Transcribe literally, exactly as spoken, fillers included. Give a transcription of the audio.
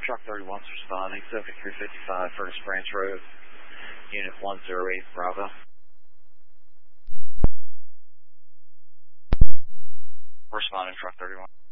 Truck thirty-one's responding, seventy-three fifty-five Furnace Branch Road, Unit one zero eight Bravo. Responding, Truck thirty-one.